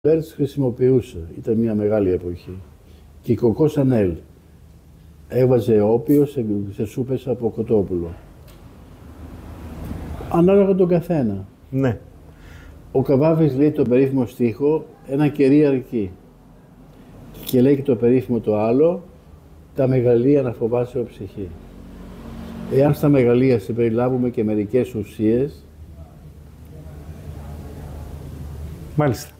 Μπέρτς χρησιμοποιούσε, ήταν μια μεγάλη εποχή. Και η Κοκό Σανέλ έβαζε όπιο σε σούπες από κοτόπουλο. Ανάλογα τον καθένα. Ναι. Ο Καβάφης λέει το περίφημο στίχο «Ένα κερί αρκεί». Και λέει και το περίφημο το άλλο «Τα μεγαλεία να φοβάσαι ο ψυχή». Εάν στα μεγαλεία συμπεριλάβουμε και μερικές ουσίες. Μάλιστα.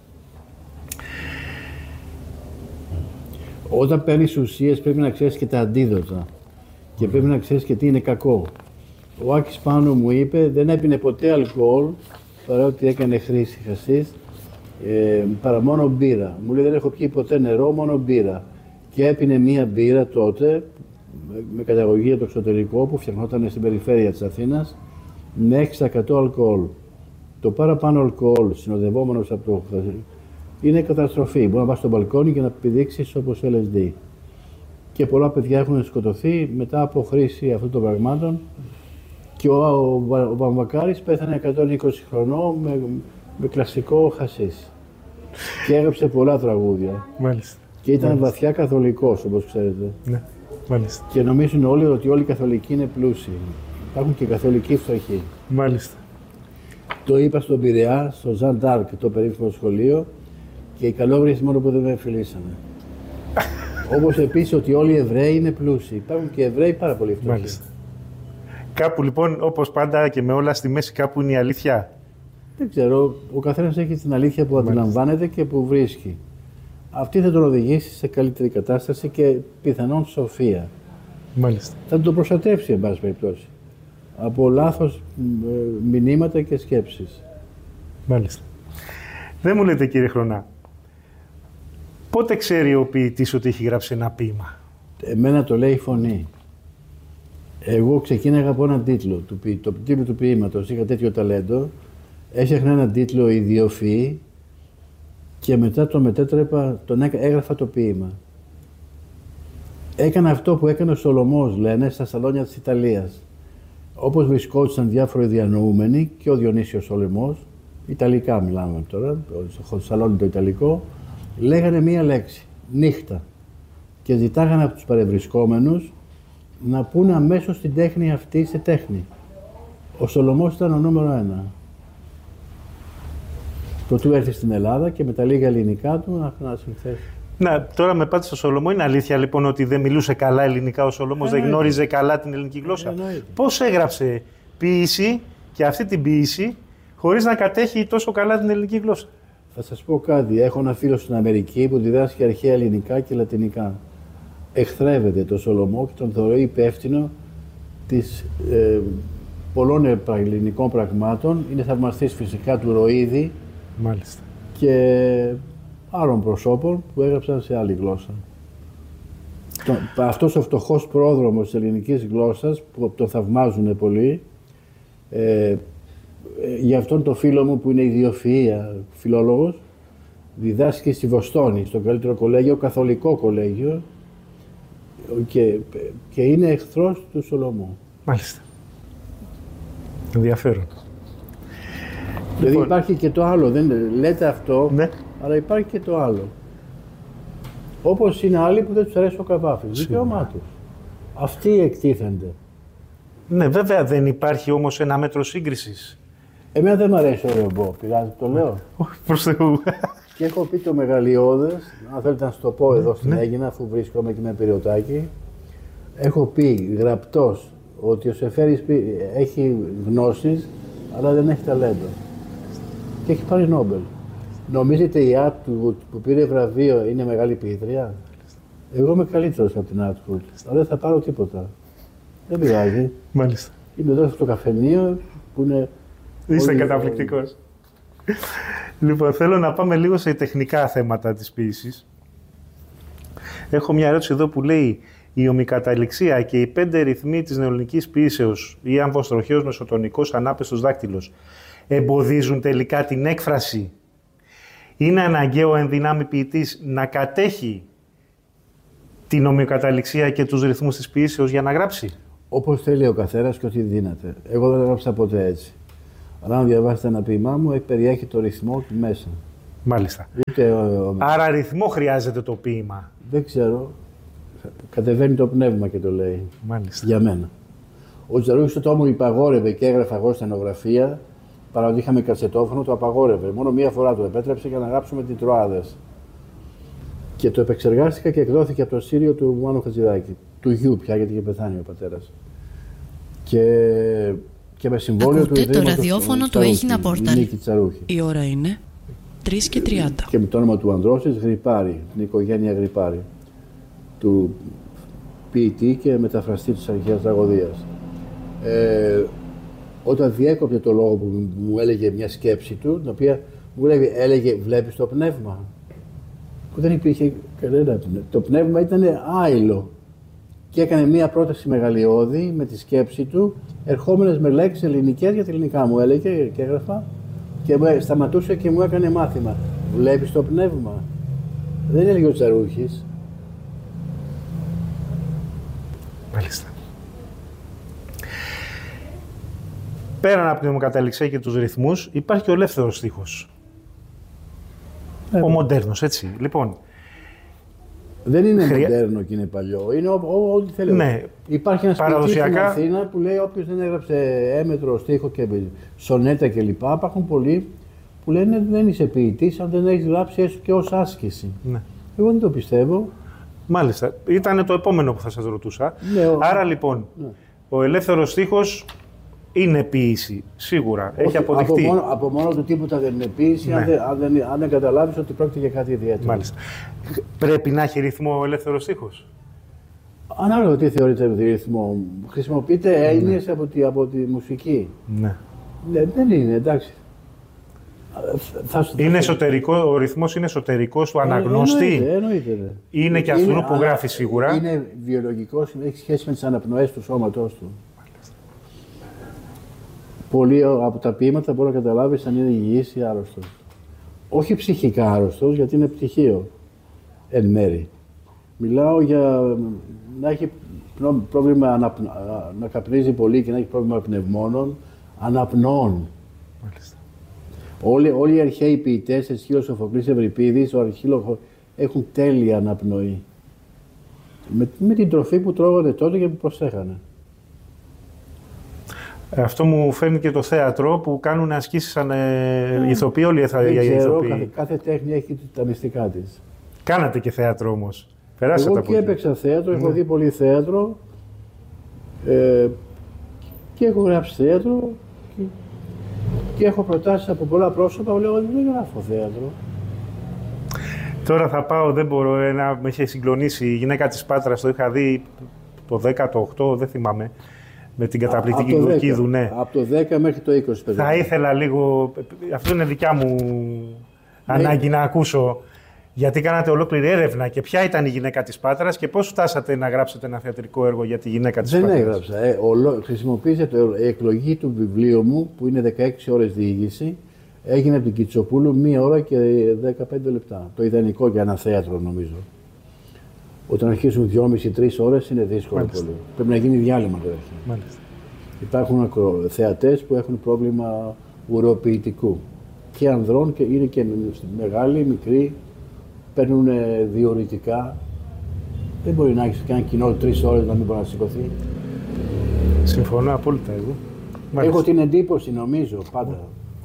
Όταν παίρνεις ουσίες πρέπει να ξέρεις και τα αντίδοτα και πρέπει να ξέρεις και τι είναι κακό. Ο Άκης πάνω μου είπε δεν έπινε ποτέ αλκοόλ παρότι έκανε χρήση χασίς παρά μόνο μπύρα. Μου λέει δεν έχω πιει ποτέ νερό, μόνο μπύρα. Και έπινε μία μπύρα τότε με καταγωγή από το εξωτερικό που φτιαχνόταν στην περιφέρεια της Αθήνας με 6% αλκοόλ. Το παραπάνω αλκοόλ συνοδευόμενος από το χασίς είναι καταστροφή. Μπορεί να πας στο μπαλκόνι και να πηδήξεις όπως LSD. Και πολλά παιδιά έχουν σκοτωθεί μετά από χρήση αυτών των πραγμάτων. Και ο Βαμβακάρης πέθανε 120 χρονών με κλασικό χασίς. Και έγραψε πολλά τραγούδια. Μάλιστα. Και ήταν βαθιά καθολικός, όπως ξέρετε. Ναι. Μάλιστα. Και νομίζουν όλοι ότι όλοι οι καθολικοί είναι πλούσιοι. Υπάρχουν και καθολικοί φτωχοί. Μάλιστα. Το είπα στον Πειραιά, στο Ζαν Ντάρκ, το περίφημο σχολείο, και οι καλόγριες μόνο που δεν με φιλήσανε. Όπως επίσης ότι όλοι οι Εβραίοι είναι πλούσιοι. Υπάρχουν και Εβραίοι πάρα πολύ φτωχοί. Μάλιστα. Κάπου λοιπόν, όπως πάντα και με όλα στη μέση, κάπου είναι η αλήθεια. Δεν ξέρω. Ο καθένας έχει την αλήθεια που αντιλαμβάνεται και που βρίσκει. Αυτή θα τον οδηγήσει σε καλύτερη κατάσταση και πιθανόν σοφία. Μάλιστα. Θα τον προστατεύσει, εν πάση περιπτώσει, από λάθος μηνύματα και σκέψεις. Μάλιστα. Δεν μου λέτε, κύριε Χρονά, πότε ξέρει ο ποιητής ότι έχει γράψει ένα ποίημα? Εμένα το λέει η φωνή. Εγώ ξεκίναγα από έναν τίτλο. Το τίτλο του ποίηματος, είχα τέτοιο ταλέντο. Έφτιαχνα έναν τίτλο ιδιοφυή και μετά τον μετέτρεπα, έγραφα το ποίημα. Έκανα αυτό που έκανε ο Σολωμός, λένε, στα σαλόνια της Ιταλίας. Όπως βρισκόντουσαν διάφοροι διανοούμενοι και ο Διονύσιος Σολωμός, Ιταλικά μιλάμε τώρα, στο σαλόνι το Ιταλικό, λέγανε μία λέξη, νύχτα. Και ζητάγανε από τους παρευρισκόμενους να πούνε αμέσως την τέχνη αυτή σε τέχνη. Ο Σολωμός ήταν ο νούμερο 1. Προτού έρθει στην Ελλάδα και με τα λίγα ελληνικά του να συνθέσει. Να, τώρα με πάτε στο Σολωμό. Είναι αλήθεια λοιπόν ότι δεν μιλούσε καλά ελληνικά ο Σολωμός, δεν γνώριζε καλά την ελληνική γλώσσα? Πώς έγραψε ποίηση και αυτή την ποίηση χωρίς να κατέχει τόσο καλά την ελληνική γλώσσα? Θα σας πω κάτι. Έχω ένα φίλο στην Αμερική που διδάσκει αρχαία ελληνικά και λατινικά. Εχθρεύεται το Σολωμό και τον θεωρεί υπεύθυνο της πολλών ελληνικών πραγμάτων. Είναι θαυμαστής φυσικά του Ροίδη. Μάλιστα. Και άλλων προσώπων που έγραψαν σε άλλη γλώσσα. Αυτός ο φτωχός πρόδρομος της ελληνικής γλώσσας που τον θαυμάζουν πολύ, για αυτόν το φίλο μου που είναι ιδιοφυΐα φιλόλογος, διδάσκει στη Βοστόνη, στο καλύτερο κολέγιο, καθολικό κολέγιο, και είναι εχθρός του Σολωμού. Μάλιστα. Ενδιαφέρον. Δηλαδή υπάρχει και το άλλο, δεν λέτε αυτό, ναι, αλλά υπάρχει και το άλλο. Όπως είναι άλλοι που δεν τους αρέσει ο Καβάφης, δικαίωμά τους. Αυτοί εκτίθενται. Ναι, βέβαια δεν υπάρχει όμως ένα μέτρο σύγκρισης. Εμένα δεν μου αρέσει ο Ρεμπό, πειράζει, το λέω. Προς Θεού. Και έχω πει το μεγαλειώδες, αν θέλετε να σου το πω εδώ στην Αίγινα, αφού βρίσκομαι και με πυριωτάκι. Έχω πει γραπτός ότι ο Σεφέρης έχει γνώσεις, αλλά δεν έχει ταλέντο. Και έχει πάρει Νόμπελ. Νομίζετε η Άτκουρτ που πήρε βραβείο είναι μεγάλη ποιήτρια? Εγώ είμαι καλύτερος από την Άτκουρτ, αλλά δεν θα πάρω τίποτα. Δεν πειράζει. Μάλιστα. Είμαι εδώ στο καφενείο που είναι... Είστε καταπληκτικός. Λοιπόν, θέλω να πάμε λίγο σε τεχνικά θέματα της ποίησης. Έχω μια ερώτηση εδώ που λέει η ομικαταληξία και οι 5 ρυθμοί της νεοελληνικής ποίησεως ή αμφοστροχαίος μεσοτονικός ανάπεστος δάκτυλος εμποδίζουν τελικά την έκφραση? Είναι αναγκαίο ο ενδυνάμει ποιητής να κατέχει την ομοιοκαταληξία και τους ρυθμούς της ποίησεως για να γράψει? Όπως θέλει ο καθένας και ό,τι δύναται. Εγώ δεν έγραψα ποτέ έτσι. Αλλά αν διαβάσετε ένα ποίημά μου, περιέχει το ρυθμό του μέσα. Μάλιστα. Ούτε, Άρα ρυθμό χρειάζεται το ποίημα. δεν ξέρω. Κατεβαίνει το πνεύμα και το λέει. Μάλιστα. Για μένα. Ο Τζαρούχης το μου υπαγόρευε και έγραφα εγώ στενογραφία, παρά ότι είχαμε κασετόφωνο, το απαγόρευε. Μόνο μία φορά το επέτρεψε για να γράψουμε την Τροάδες. Και το επεξεργάστηκα και εκδόθηκε από το Σύριο του Μάνου Χατζηδάκη. Του γιου πια, γιατί είχε πεθάνει ο πατέρας. Και με συμβόλαιο του Ιδρύματος το ραδιόφωνο του Έγινα Πόρταλ. Νίκη Τσαρούχη. Η ώρα είναι 3:30. Και με το όνομα του ανδρός Γρυπάρη, την οικογένεια Γρυπάρη. Του ποιητή και μεταφραστή της αρχαίας τραγωδίας. Όταν διέκοπτε το λόγο που μου έλεγε μια σκέψη του, την οποία μου έλεγε «Βλέπεις το πνεύμα». Που δεν υπήρχε κανένα πνεύμα. Το πνεύμα ήταν άειλο. Και έκανε μια πρόταση μεγαλειώδη με τη σκέψη του, ερχόμενες με λέξεις ελληνικές για τα ελληνικά μου έλεγε και έγραφα. Και σταματούσε και μου έκανε μάθημα. «Βλέπεις το πνεύμα». Δεν έλεγε ο Τσαρούχης. Μάλιστα. Πέραν από την ομοκαταληξία και τους ρυθμούς, υπάρχει και ο ελεύθερος στίχος. Ο μοντέρνος, έτσι. Λοιπόν, δεν είναι μοντέρνο και είναι παλιό. Είναι ό,τι θέλει. Ναι. Υπάρχει ένα Παραδοσιακά... στην Αθήνα που λέει όποιος δεν έγραψε έμετρο, στίχο και σονέτα κλπ. Υπάρχουν πολλοί που λένε δεν είσαι ποιητής αν δεν έχεις γράψει έστω και ως άσκηση. Ναι. Εγώ δεν το πιστεύω. Μάλιστα. Ήταν το επόμενο που θα σας ρωτούσα. Ναι, Άρα λοιπόν, ναι. Ο ελεύθερος στίχος είναι ποίηση, σίγουρα. Όχι, έχει αποδειχτεί. Από μόνο του τίποτα δεν είναι ποίηση, ναι. αν δεν καταλάβεις ότι πρόκειται για κάτι ιδιαίτερο. Μάλιστα. Πρέπει να έχει ρυθμό ο ελεύθερος στίχος. Ανάλογα τι θεωρείται ρυθμό. Χρησιμοποιείται έννοιες από τη μουσική. Ναι. Δεν είναι, εντάξει. Είναι εσωτερικό, ο ρυθμός είναι εσωτερικός του αναγνώστη. Εννοείται. Είναι και αυτού που γράφει σίγουρα. Είναι βιολογικός, έχει σχέση με τις αναπνοές του σώματός του. Πολλοί από τα ποίηματα μπορεί να καταλάβεις αν είναι υγιής ή άρρωστος. Όχι ψυχικά άρρωστος, γιατί είναι πτυχίο εν μέρη. Μιλάω για να έχει πρόβλημα να καπνίζει πολύ και να έχει πρόβλημα πνευμόνων, αναπνοών. Μάλιστα. Όλοι οι αρχαίοι ποιητές, Αισχύλος, Σοφοκλής, Ευρυπίδης, ο Αρχίλογος, έχουν τέλεια αναπνοή. Με την τροφή που τρώγανε τότε και που προσέχανε. Αυτό μου φέρνει και το θέατρο που κάνουν ασκήσεις σαν ηθοποιοί, όλοι οι ηθοποιοί. Κάθε τέχνη έχει τα μυστικά της. Κάνατε και θέατρο όμως. Περάσατε εγώ από και έπαιξα θέατρο, έχω δει πολύ θέατρο και έχω γράψει θέατρο και έχω προτάσεις από πολλά πρόσωπα που λέω ότι δεν γράφω θέατρο. Τώρα θα πάω, δεν μπορώ, με είχε συγκλονίσει η γυναίκα της Πάτρας, το είχα δει το 10, το 8, δεν θυμάμαι. Με την καταπληκτική Γλυκίδου, ναι. Από το 10 μέχρι το 20, παιδιά. Θα ήθελα λίγο, αυτό είναι δικιά μου ανάγκη να ακούσω, γιατί κάνατε ολόκληρη έρευνα και ποια ήταν η γυναίκα της Πάτρας και πώς φτάσατε να γράψετε ένα θεατρικό έργο για τη γυναίκα της Πάτρας. Δεν έγραψα. Χρησιμοποίησα η εκλογή του βιβλίου μου, που είναι 16 ώρες διήγηση, έγινε από την Κιτσοπούλου 1 ώρα και 15 λεπτά. Το ιδανικό για ένα θέατρο, νομίζω. Όταν αρχίσουν 2,5-3 ώρες είναι δύσκολο. Μάλιστα. Πολύ. Πρέπει να γίνει διάλειμμα τώρα. Μάλιστα. Υπάρχουν θεατές που έχουν πρόβλημα ουροποιητικού. Και ανδρών και είναι και μεγάλοι, μικροί, παίρνουν διορητικά. Δεν μπορεί να έχει κάνει κοινό 3 ώρες να μην μπορεί να σηκωθεί. Συμφωνώ απόλυτα εγώ. Έχω την εντύπωση, νομίζω, πάντα.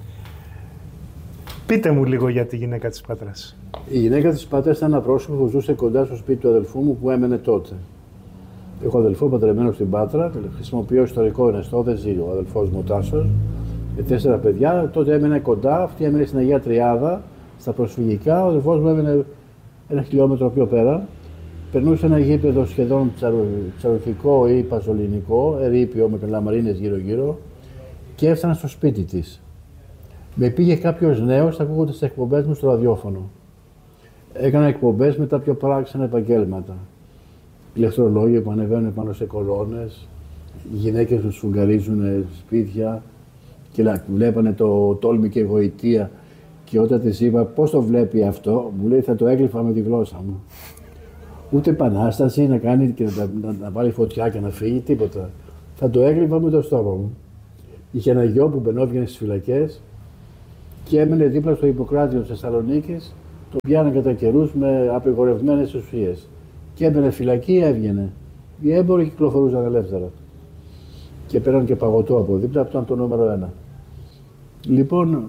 Πείτε μου λίγο για τη γυναίκα της Πάτρας. Η γυναίκα της Πάτρας ήταν ένα πρόσωπο που ζούσε κοντά στο σπίτι του αδελφού μου που έμενε τότε. Έχω αδελφό παντρεμένο στην Πάτρα, χρησιμοποιώ ιστορικό ενεστό, δεν ζει ο αδελφός μου Τάσος, με 4 παιδιά. Τότε έμενε κοντά, αυτή έμενε στην Αγία Τριάδα, στα προσφυγικά. Ο αδελφός μου έμενε 1 χιλιόμετρο πιο πέρα. Περνούσε ένα γήπεδο σχεδόν τσαρουχικό ή παζολινικό, ερείπιο με λαμαρίνες γύρω-γύρω, και έφτανα στο σπίτι της. Με πήγε κάποιος νέος, ακούγονται τις εκπομπές μου στο ραδιόφωνο. Έκανα εκπομπές με τα πιο παράξενα επαγγέλματα. Ηλεκτρολόγοι που ανεβαίνουν πάνω σε κολόνες, γυναίκες που σφουγγαρίζουν σπίτια και βλέπανε το τόλμη και γοητεία. Και όταν της είπα πώς το βλέπει αυτό, μου λέει θα το έγλυφα με τη γλώσσα μου. Ούτε επανάσταση να κάνει και να βάλει φωτιά και να φύγει, τίποτα. Θα το έγλυφα με το στόμα μου. Είχε ένα γιο που μπαινόβγαινε στις φυλακές και έμενε δίπλα στο Ιπποκράτιο της Θεσσαλονίκης. Το πιάνανε κατά καιρούς με απειγορευμένες ουσίες. Και έμπαινε φυλακή, έβγαινε. Οι έμποροι κυκλοφορούσαν ελεύθερα. Και πέραν και παγωτό από δίπλα, αυτό ήταν το νούμερο 1. Λοιπόν,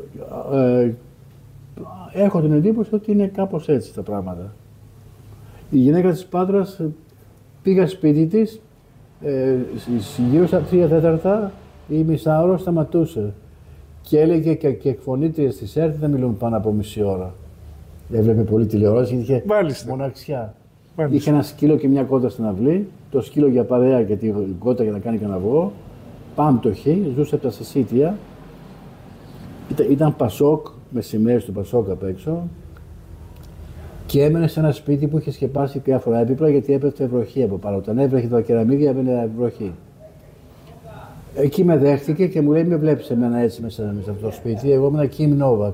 έχω την εντύπωση ότι είναι κάπως έτσι τα πράγματα. Η γυναίκα της Πάτρας πήγα σπίτι της, γύρω στα 3/4 ή μισάωρο σταματούσε. Και έλεγε και εκφωνήτριες της ΕΡΤ δεν μιλούν πάνω από μισή ώρα. Έβλεπε πολύ τηλεόραση γιατί είχε μοναξιά. Μάλιστα. Είχε ένα σκύλο και μια κότα στην αυλή. Το σκύλο για παρέα και την κότα για να κάνει κανένα αυγό. Πάμπτωχη, ζούσε από τα Σεσίτια. Ήταν Πασόκ, με σημαίες του Πασόκ απ' έξω. Και έμενε σε ένα σπίτι που είχε σκεπάσει διάφορα έπιπλα γιατί έπεφτε βροχή από πάνω. Όταν έβρεχε τα κεραμίδια, έβαινε βροχή. Εκεί με δέχτηκε και μου λέει: με βλέπεις εμένα έτσι μέσα σε αυτό το σπίτι. Εγώ ήμουν Kim Novak.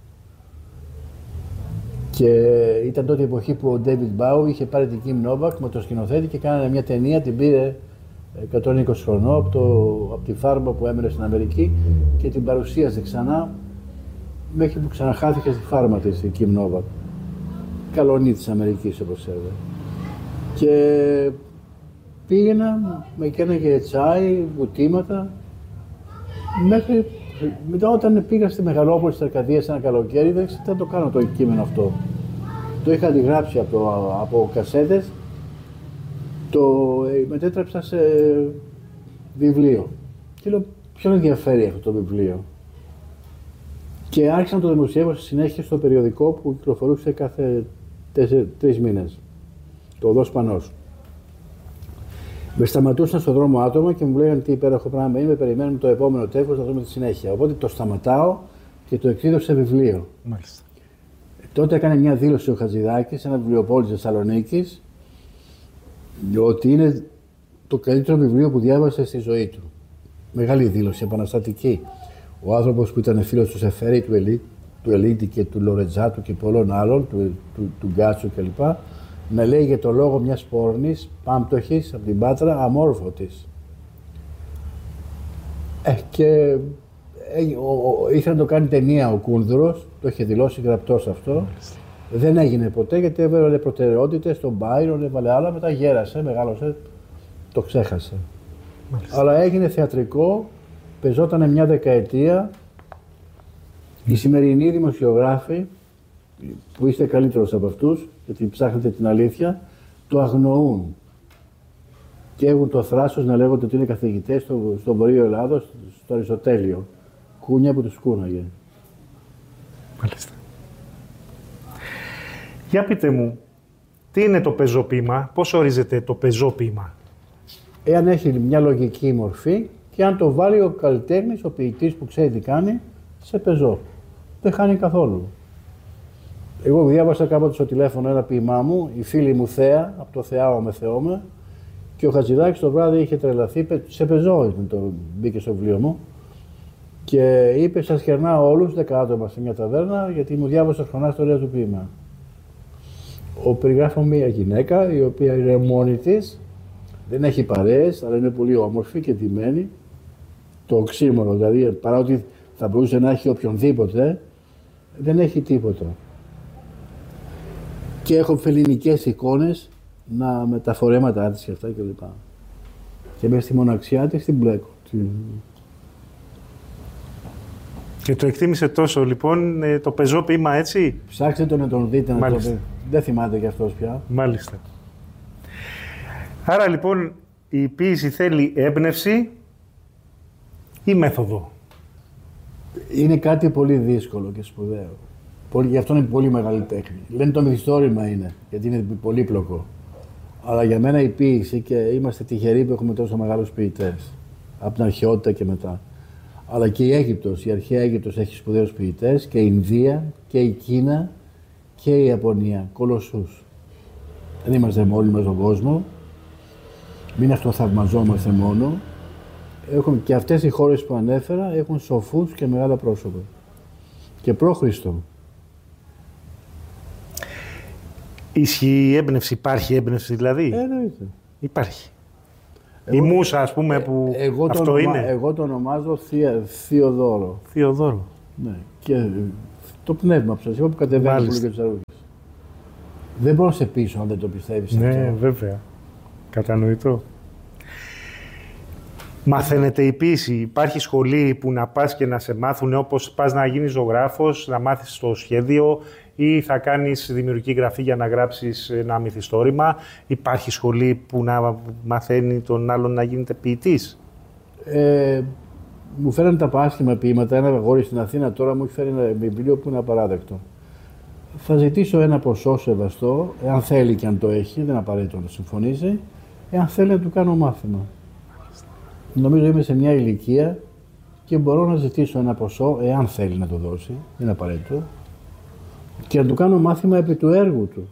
Και ήταν τότε η εποχή που ο David Bowie είχε πάρει την Kim Novak με το σκηνοθέτη και κάνανε μια ταινία, την πήρε 120 χρονών από τη φάρμα που έμενε στην Αμερική και την παρουσίασε ξανά μέχρι που ξαναχάθηκε στη φάρμα της η Kim Novak. Καλονή της Αμερικής, όπως έλεγε. Και πήγαινα, με καίνε τσάι, βουτήματα, μέχρι μετά όταν πήγα στη Μεγαλόπολη της Αρκαδίας ένα καλοκαίρι, δεν ξέρω τι το κάνω το κείμενο αυτό. Το είχα αντιγράψει από κασέτες, το μετέτρεψα σε βιβλίο. Και λέω, ποιον ενδιαφέρει αυτό το βιβλίο. Και άρχισα να το δημοσιεύω στη συνέχεια στο περιοδικό που κυκλοφορούσε κάθε 3 μήνες. Το Οδός Πανός. Με σταματούσαν στον δρόμο άτομα και μου λέγανε τι υπέροχο πράγμα είναι, περιμένουμε το επόμενο τεύχος να δούμε τη συνέχεια. Οπότε το σταματάω και το εκδίδω σε βιβλίο. Μάλιστα. Τότε έκανε μια δήλωση ο Χατζηδάκης σε ένα βιβλιοπόλη της Θεσσαλονίκης ότι είναι το καλύτερο βιβλίο που διάβασε στη ζωή του. Μεγάλη δήλωση, επαναστατική. Ο άνθρωπος που ήταν φίλος του Σεφέρη, του Ελίτη και του Λορετζάτου και πολλών άλλων, του Γκάτσου κλπ. Με λέει για το λόγο μιας πόρνης, πάμπτωχης, από την Πάτρα, αμόρφωτης. Και ήθελε να το κάνει ταινία ο Κούνδουρος, το είχε δηλώσει γραπτός αυτό. Δεν έγινε ποτέ γιατί έβαλε προτεραιότητες στον Μπάιρον, έβαλε άλλα, μετά γέρασε, μεγάλωσε, το ξέχασε. Μάλιστα. Αλλά έγινε θεατρικό, πεζόταν μια δεκαετία. Οι σημερινοί δημοσιογράφοι, που είστε καλύτερος από αυτούς, γιατί ψάχνετε την αλήθεια, το αγνοούν. Και έχουν το θράσος να λέγονται ότι είναι καθηγητές στο Βορείο Ελλάδος, στο Αριστοτέλειο. Κούνια που τους κούναγε. Μάλιστα. Για πείτε μου, τι είναι το πεζόποίημα, πώς ορίζεται το πεζόποίημα? Εάν έχει μια λογική μορφή και αν το βάλει ο καλλιτέχνης, ο ποιητής που ξέρει τι κάνει, σε πεζό. Δεν χάνει καθόλου. Εγώ διάβασα κάποτε στο τηλέφωνο ένα ποίημά μου, η φίλη μου Θέα, από το Θεάω με Θεώμε, και ο Χατζηδάκης το βράδυ είχε τρελαθεί, σε πεζό μπήκε στο βιβλίο μου, και είπε: σας χαιρνάω όλους, 10 άτομα σε μια ταβέρνα, γιατί μου διάβασε χρονά στο ωραίο του ποίημα. Περιγράφω μια γυναίκα, η οποία είναι μόνη της, δεν έχει παρέες, αλλά είναι πολύ όμορφη και ντυμένη. Το οξύμορο, δηλαδή, παρά ότι θα μπορούσε να έχει οποιονδήποτε, δεν έχει τίποτα. Και έχω φελληνικές εικόνες με τα φορέματά της και αυτά κλπ. Και μέσα στη μοναξιά της την μπλέκω. Και το εκτίμησε τόσο λοιπόν το πεζόποίημα, έτσι. Ψάξτε τον να τον δείτε, να το δείτε. Δεν θυμάται κι αυτός πια. Μάλιστα. Άρα λοιπόν η ποίηση θέλει έμπνευση ή μέθοδο? Είναι κάτι πολύ δύσκολο και σπουδαίο. Γι' αυτό είναι πολύ μεγάλη τέχνη. Λένε το μυθιστόρημα είναι, γιατί είναι πολύπλοκο. Αλλά για μένα η ποίηση, και είμαστε τυχεροί που έχουμε τόσο μεγάλους ποιητές, από την αρχαιότητα και μετά. Αλλά και η Αίγυπτος, η αρχαία Αίγυπτος έχει σπουδαίους ποιητές, και η Ινδία και η Κίνα και η Ιαπωνία, κολοσσούς. Δεν είμαστε μόνοι μας στον κόσμο, μην αυτοθαυμαζόμαστε μόνο. Έχουν, και αυτές οι χώρες που ανέφερα έχουν σοφούς και μεγάλα πρόσωπα. Και προ-Χριστό. Ισχύει η έμπνευση, υπάρχει έμπνευση δηλαδή? Εννοείται. Υπάρχει. Η μούσα, ας πούμε, που αυτό είναι. Εγώ το ονομάζω Θεοδόρο. Θεοδόρο. Ναι. Και το πνεύμα που σας είπα που κατεβαίνει πολύ και τους αρρώγες. Δεν μπορώ να σε πείσω αν δεν το πιστεύεις Ναι, αυτό. βέβαια. Κατανοητό. Μαθαίνετε η ποίηση. Υπάρχει σχολή που να πας και να σε μάθουν όπως πας να γίνεις ζωγράφος, να μάθεις το σχέδιο ή θα κάνεις δημιουργική γραφή για να γράψεις ένα μυθιστόρημα. Υπάρχει σχολή που να μαθαίνει τον άλλον να γίνεται ποιητής. Μου φέρανε τα άσχημα ποίηματα. Ένα αγόρι στην Αθήνα τώρα μου έχει φέρει ένα βιβλίο που είναι απαράδεκτο. Θα ζητήσω ένα ποσό σεβαστό, εάν θέλει και αν το έχει, δεν είναι απαραίτητο να συμφωνήσει, εάν θέλει να του κάνω μάθημα. Νομίζω είμαι σε μια ηλικία και μπορώ να ζητήσω ένα ποσό, εάν θέλει να το δώσει, δεν είναι απαραίτητο, και να του κάνω μάθημα επί του έργου του.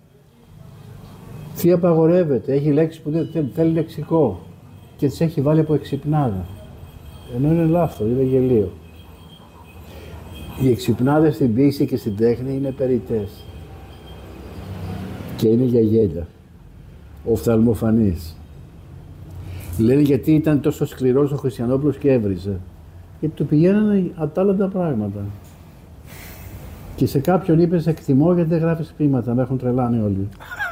Τι απαγορεύεται, έχει λέξεις που δεν θέλει λεξικό και τις έχει βάλει από εξυπνάδα. Ενώ είναι λάθος, είναι γελίο. Οι εξυπνάδες στην ποίηση και στην τέχνη είναι περιττές και είναι για γέλια. Οφθαλμοφανείς. Λένε γιατί ήταν τόσο σκληρός ο Χριστιανόπουλος και έβριζε. Γιατί του πηγαίνανε ατάλλαντα πράγματα. Και σε κάποιον είπες εκτιμώ γιατί δεν γράφεις ποίηματα, με έχουν τρελάνει όλοι.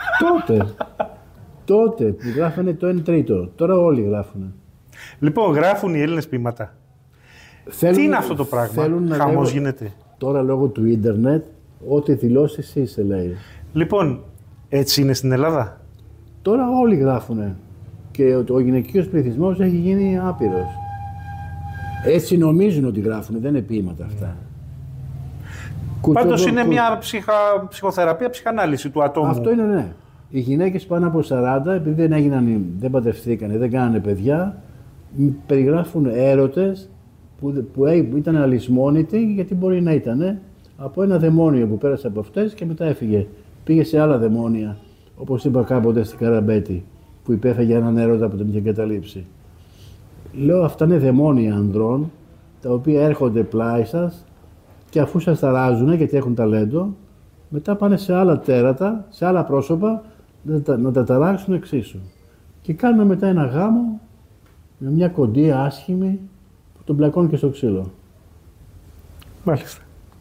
τότε που γράφανε το 1/3, τώρα όλοι γράφουνε. Λοιπόν, γράφουν οι Έλληνες ποίηματα. Τι είναι αυτό το πράγμα, χαμός γίνεται. Τώρα λόγω του ίντερνετ, ό,τι δηλώσεις είσαι λέει. Λοιπόν, έτσι είναι στην Ελλάδα. Τώρα όλοι γράφουνε. Και ο γυναικείος πληθυσμός έχει γίνει άπειρος. Έτσι νομίζουν ότι γράφουνε, δεν είναι ποίηματα αυτά. Πάντως είναι μια ψυχοθεραπεία, ψυχανάλυση του ατόμου. Αυτό είναι, ναι. Οι γυναίκες πάνω από 40, επειδή δεν παντρευτήκανε, δεν κάνανε παιδιά, περιγράφουν έρωτες που ήταν αλυσμόνητοι, γιατί μπορεί να ήταν από ένα δαιμόνιο που πέρασε από αυτές και μετά έφυγε. Πήγε σε άλλα δαιμόνια, όπως είπα κάποτε στην Καραμπέτη, που υπέφεγε έναν έρωτα που τον είχε εγκαταλείψει. Λέω, αυτά είναι δαιμόνια ανδρών, τα οποία έρχονται πλάι σας και αφού σας ταράζουν, γιατί έχουν ταλέντο, μετά πάνε σε άλλα τέρατα, σε άλλα πρόσωπα, να τα ταράξουν εξίσου. Και κάνουν μετά ένα γάμο με μια κοντή άσχημη που τον πλακώνει και στο ξύλο. Μάλιστα.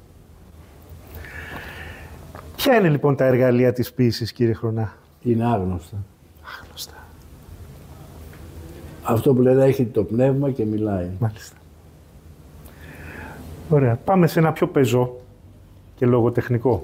Ποια είναι λοιπόν τα εργαλεία της ποίησης, κύριε Χρονά? Είναι άγνωστα. Άγνωστα. Αυτό που λένε έχει το πνεύμα και μιλάει. Μάλιστα. Ωραία. Πάμε σε ένα πιο πεζό και λογοτεχνικό.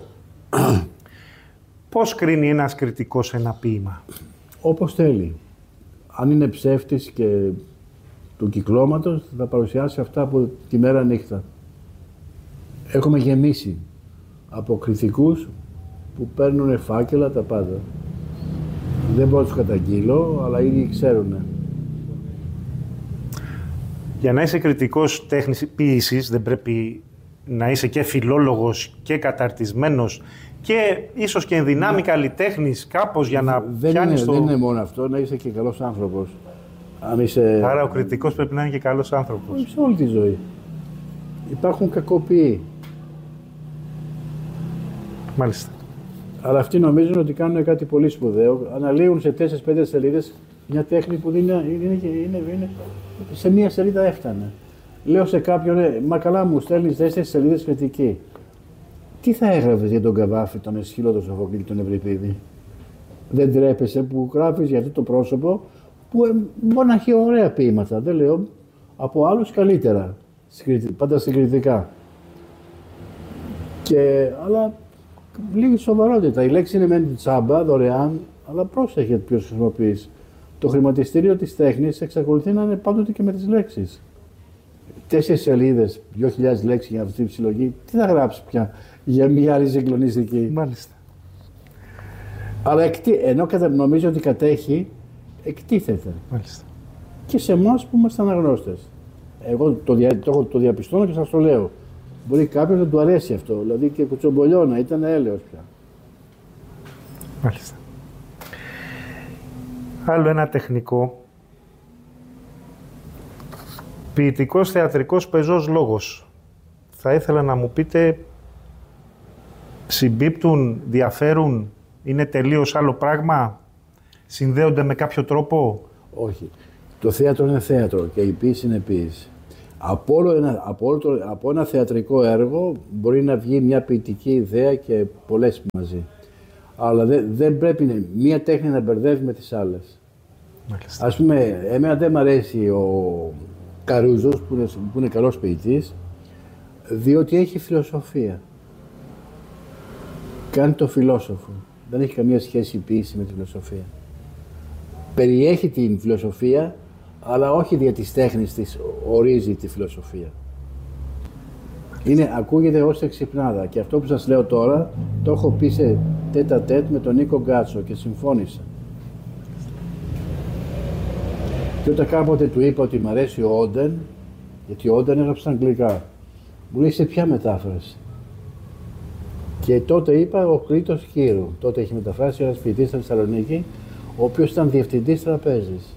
Πώς κρίνει ένας κριτικός ένα ποίημα? Όπως θέλει. Αν είναι ψεύτης και του κυκλώματος, θα παρουσιάσει αυτά από τη μέρα νύχτα. Έχουμε γεμίσει από κριτικούς που παίρνουν φάκελα τα πάντα. Δεν μπορώ να τους καταγγείλω, αλλά ήδη ξέρουν. Για να είσαι κριτικός τέχνης ποίησης, δεν πρέπει να είσαι και φιλόλογος και καταρτισμένος και ίσως και ενδυνάμει καλλιτέχνης κάπως για να πιάνεις το... Δεν είναι μόνο αυτό, να είσαι και καλός άνθρωπος. Αν είσαι... Άρα ο κριτικός πρέπει να είναι και καλός άνθρωπος. Σε όλη τη ζωή. Υπάρχουν κακοποιοί. Μάλιστα. Αλλά αυτοί νομίζουν ότι κάνουν κάτι πολύ σπουδαίο. Αναλύουν σε 4-5 σελίδες μια τέχνη που είναι σε μία σελίδα έφτανε. Λέω σε κάποιον, μα καλά μου στέλνεις 4 σελίδες κριτική. Τι θα έγραφες για τον Καβάφη, τον Εσχύλο, τον Σοφοκλή και τον Ευρυπίδη? Δεν τρέπεσαι που γράφεις για αυτό το πρόσωπο που μπορεί να έχει ωραία ποίηματα, δεν λέω, από άλλους καλύτερα, πάντα συγκριτικά. Αλλά λίγη σοβαρότητα. Η λέξη είναι μεν τσάμπα, δωρεάν, αλλά πρόσεχε ποιος χρησιμοποιείς. Το χρηματιστήριο της τέχνης εξακολουθεί να είναι πάντοτε και με τις λέξεις. 4 σελίδες, 2.000 λέξεις για αυτή τη συλλογή, τι θα γράψει πια για μια άλλη συγκλονιστική? Μάλιστα. Αλλά ενώ νομίζω ότι κατέχει, εκτίθεται. Μάλιστα. Και σε εμάς που είμαστε αναγνώστες. Εγώ το διαπιστώνω και σας το λέω. Μπορεί κάποιος να του αρέσει αυτό, δηλαδή και κουτσομπολιώνα, ήταν έλεος πια. Μάλιστα. Άλλο ένα τεχνικό. Ποιητικός, θεατρικός, πεζός λόγος. Θα ήθελα να μου πείτε, συμπίπτουν, διαφέρουν, είναι τελείως άλλο πράγμα, συνδέονται με κάποιο τρόπο? Όχι. Το θέατρο είναι θέατρο και η ποίηση είναι ποίηση. Από ένα θεατρικό έργο μπορεί να βγει μια ποιητική ιδέα και πολλές μαζί. Αλλά δεν πρέπει μία τέχνη να μπερδεύει με τις άλλες. Μάλιστα. Ας πούμε, εμένα δεν μ' αρέσει ο Καρούζος, που είναι καλός ποιητής, διότι έχει φιλοσοφία. Κάνει το φιλόσοφο. Δεν έχει καμία σχέση η ποίηση με τη φιλοσοφία. Περιέχει την φιλοσοφία, αλλά όχι δια της τέχνης της ορίζει τη φιλοσοφία. Ακούγεται ως εξυπνάδα και αυτό που σας λέω τώρα το έχω πει σε τέτα-τέτ με τον Νίκο Γκάτσο και συμφώνησα. Και όταν κάποτε του είπα ότι μ' αρέσει ο Όντεν, γιατί ο Όντεν έγραψε στα αγγλικά, μου λέει σε ποια μετάφραση. Και τότε είπα ο Κρήτος Κύρου. Τότε έχει μεταφράσει ένας ποιητής στη Θεσσαλονίκη, ο οποίος ήταν διευθυντής τραπέζης.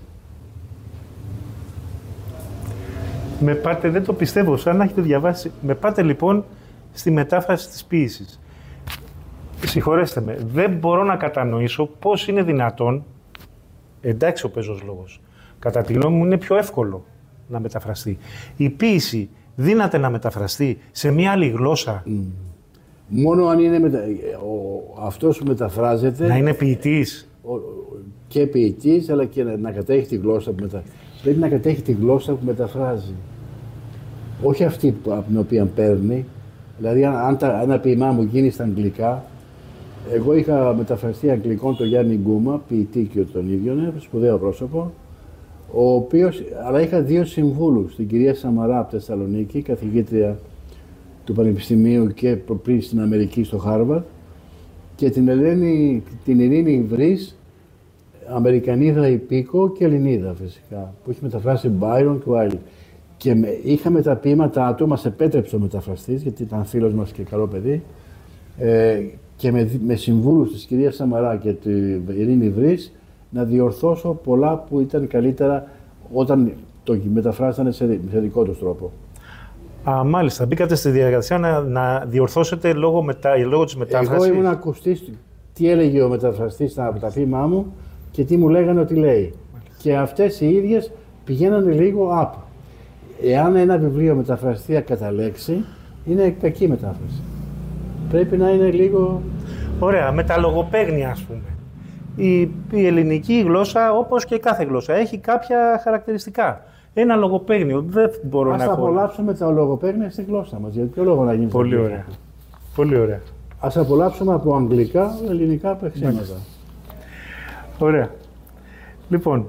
Με πάτε, δεν το πιστεύω, σαν να έχετε διαβάσει. Με πάτε λοιπόν στη μετάφραση της ποίησης. Συγχωρέστε με, δεν μπορώ να κατανοήσω πώς είναι δυνατόν, εντάξει ο παίζος λόγος, κατά τη γνώμη μου είναι πιο εύκολο να μεταφραστεί. Η ποίηση δύναται να μεταφραστεί σε μια άλλη γλώσσα. Μόνο αν είναι αυτός που μεταφράζεται... Να είναι ποιητής. Και ποιητής, αλλά και να κατέχει τη γλώσσα που μεταφράζει. Πρέπει να κατέχει τη γλώσσα που μεταφράζει. Όχι αυτή από την οποία παίρνει. Δηλαδή, αν ένα ποίημά μου γίνει στα αγγλικά, εγώ είχα μεταφραστεί αγγλικών τον Γιάννη Γκούμα, ποιητή και τον ίδιο, σπουδαίο πρόσωπο, αλλά είχα δύο συμβούλους, την κυρία Σαμαρά από Θεσσαλονίκη, καθηγήτρια του Πανεπιστημίου και πριν στην Αμερική στο Χάρβαρντ, και την Ειρήνη Βρύς, Αμερικανίδα υπήκο και Ελληνίδα φυσικά, που έχει μεταφράσει Byron και Wilde. Και είχαμε τα ποίηματά του, μας επέτρεψε ο μεταφραστής, γιατί ήταν φίλος μας και καλό παιδί, και με συμβούλους της κυρίας Σαμαρά και τη Ειρήνη Βρύς να διορθώσω πολλά που ήταν καλύτερα όταν το μεταφράσανε σε δικό τους τρόπο. Μάλιστα. Μπήκατε στη διαδικασία να διορθώσετε λόγω της μετάφρασης. Εγώ ήμουν ακουστής τι έλεγε ο μεταφραστής από τα ποίημά μου και τι μου λέγανε ότι λέει. Μάλιστα. Και αυτές οι ίδιες πηγαίνανε λίγο up. Εάν ένα βιβλίο μεταφραστεί κατά λέξη, είναι κακή μετάφραση. Πρέπει να είναι λίγο... Ωραία. Με τα λογοπαίγνια, ας πούμε. Η ελληνική γλώσσα, όπως και κάθε γλώσσα, έχει κάποια χαρακτηριστικά. Ένα λογοπαίγνιο, δεν μπορώ να έχω. Ας απολαύσουμε τα λογοπαίγνια στη γλώσσα μας, γιατί ποιο λόγο να γίνει. Πολύ ωραία. Πολύ ωραία. Ας απολαύσουμε από αγγλικά, ελληνικά παίξιματα. Ωραία. Λοιπόν,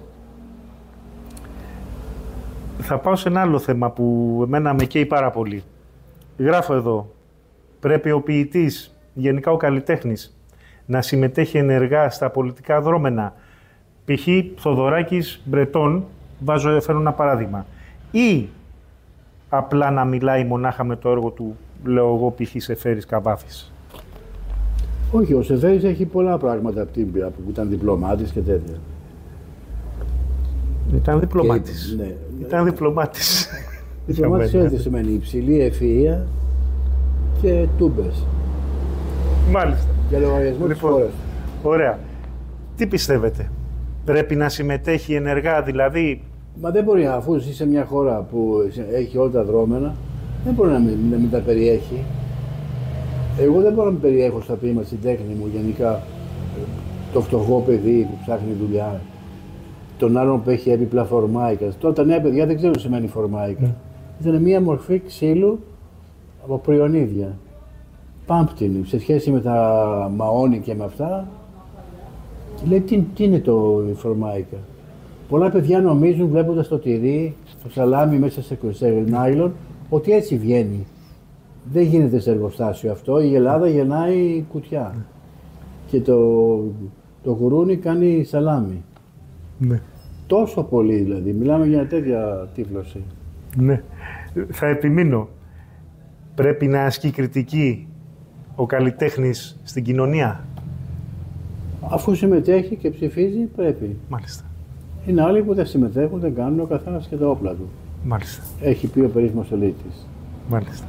θα πάω σε ένα άλλο θέμα που εμένα με καίει πάρα πολύ. Γράφω εδώ, πρέπει ο ποιητής, γενικά ο καλλιτέχνης, να συμμετέχει ενεργά στα πολιτικά δρόμενα. Π.χ. Θοδωράκης, Μπρετών, φέρνω ένα παράδειγμα. Ή απλά να μιλάει μονάχα με το έργο του, λέω εγώ, π.χ. Σεφέρης Καβάφης. Όχι, ο Σεφέρης έχει πολλά πράγματα από που ήταν διπλωμάτης και τέτοια. Ήταν διπλωμάτης. Ναι. Ήταν διπλωμάτης. Διπλωμάτης έτσι σημαίνει υψηλή ευφυΐα και τούμπες. Μάλιστα. Για λογαριασμό της χώρας. Ωραία. Τι πιστεύετε, πρέπει να συμμετέχει ενεργά, δηλαδή... Μα δεν μπορεί, αφού είσαι σε μια χώρα που έχει όλα τα δρόμενα, δεν μπορεί να μην τα περιέχει. Εγώ δεν μπορώ να περιέχω στα ποίηματα στην τέχνη μου γενικά το φτωχό παιδί που ψάχνει δουλειά, τον άλλον που έχει έπιπλα φορμάικα. Τώρα τα νέα παιδιά δεν ξέρουν τι σημαίνει φορμάικα. Ήταν μια μορφή ξύλου από προϊονίδια. Πάμπτινη, σε σχέση με τα μαόνι και με αυτά. Και λέει τι είναι το φορμάικα. Πολλά παιδιά νομίζουν βλέποντας το τυρί, το σαλάμι μέσα σε νάιλον, ότι έτσι βγαίνει. Δεν γίνεται σε εργοστάσιο αυτό, η Ελλάδα γεννάει κουτιά και το γουρούνι κάνει σαλάμι. Ναι. Τόσο πολύ δηλαδή, μιλάμε για τέτοια τύφλωση. Ναι, θα επιμείνω. Πρέπει να ασκεί κριτική ο καλλιτέχνης στην κοινωνία. Αφού συμμετέχει και ψηφίζει, πρέπει. Μάλιστα. Είναι άλλοι που δεν συμμετέχουν, δεν κάνουν, ο καθένας και τα όπλα του. Μάλιστα. Έχει πει ο περίφημος Ελίτης. Μάλιστα.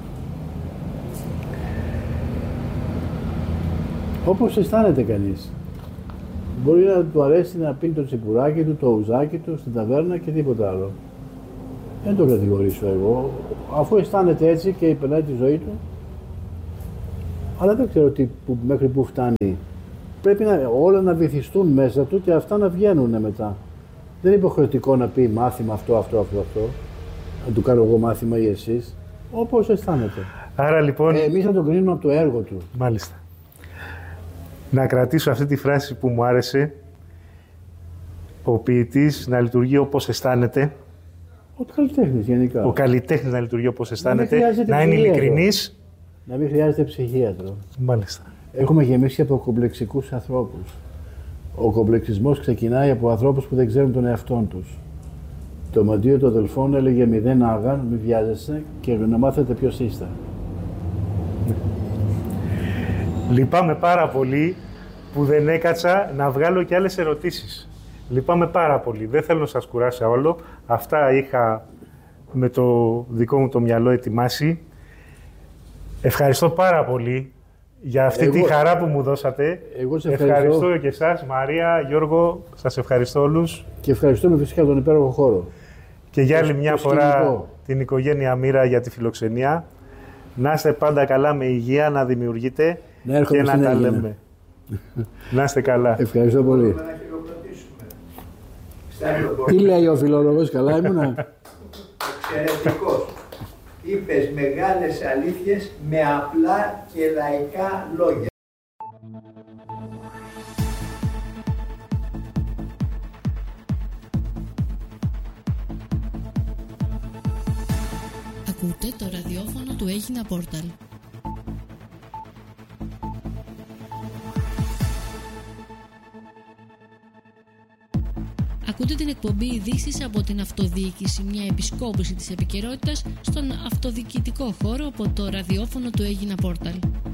Όπως αισθάνεται κανείς. Μπορεί να του αρέσει να πίνει το τσιπουράκι του, το ουζάκι του, στην ταβέρνα και τίποτα άλλο. Δεν το κατηγορήσω εγώ. Αφού αισθάνεται έτσι και περνάει τη ζωή του. Αλλά δεν ξέρω μέχρι πού φτάνει. Πρέπει όλα να βυθιστούν μέσα του και αυτά να βγαίνουν μετά. Δεν είναι υποχρεωτικό να πει μάθημα αυτό. Να του κάνω εγώ μάθημα ή εσείς. Όπως αισθάνεται. Άρα λοιπόν. Εμείς θα τον κρίνουμε από το έργο του. Μάλιστα. Να κρατήσω αυτή τη φράση που μου άρεσε. Ο ποιητής να λειτουργεί όπως αισθάνεται. Ο καλλιτέχνης γενικά. Ο καλλιτέχνης να λειτουργεί όπως αισθάνεται. Να είναι ειλικρινής. Να μην χρειάζεται ψυχίατρο. Μάλιστα. Έχουμε γεμίσει από κομπλεξικούς ανθρώπους. Ο κομπλεξισμός ξεκινάει από ανθρώπους που δεν ξέρουν τον εαυτόν τους. Το μαντίο των αδελφών έλεγε «Μηδέν άγαν, μη βιάζεσαι και να μάθετε ποιος είστε». Λυπάμαι πάρα πολύ που δεν έκατσα να βγάλω και άλλες ερωτήσεις. Λυπάμαι πάρα πολύ. Δεν θέλω να σας κουράσω όλο. Αυτά είχα με το δικό μου το μυαλό ετοιμάσει. Ευχαριστώ πάρα πολύ για αυτή τη χαρά που μου δώσατε. Εγώ σε ευχαριστώ. Ευχαριστώ και εσάς, Μαρία, Γιώργο. Σας ευχαριστώ όλους. Και ευχαριστούμε φυσικά τον υπέροχο χώρο. Και για άλλη μια φορά την οικογένεια Μοίρα για τη φιλοξενία. Να είστε πάντα καλά με υγεία, να δημιουργείτε και να τα λέμε. Να είστε καλά. Ευχαριστώ πολύ. Τι λέει ο φιλόλογος, καλά ήμουνα. Εξαιρετικός. Είπες μεγάλες αλήθειες με απλά και λαϊκά λόγια. Ακούτε το ραδιόφωνο του Έγινα Πόρταλ. Ακούτε την εκπομπή ειδήσεις από την αυτοδιοίκηση, μια επισκόπηση της επικαιρότητας στον αυτοδιοικητικό χώρο από το ραδιόφωνο του Έγινα Πόρταλ.